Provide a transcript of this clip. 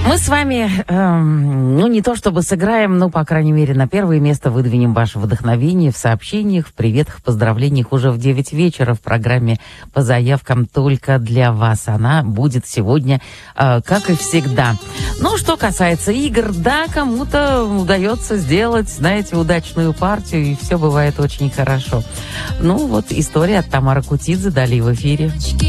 Мы с вами, не то чтобы сыграем, но, по крайней мере, на первое место выдвинем ваше вдохновение в сообщениях, в приветах, поздравлениях уже в 9 вечера в программе по заявкам только для вас. Она будет сегодня, как и всегда. Ну, что касается игр, да, кому-то удается сделать, знаете, удачную партию, и все бывает очень хорошо. Ну, вот история от Тамары Кутидзе далее в эфире.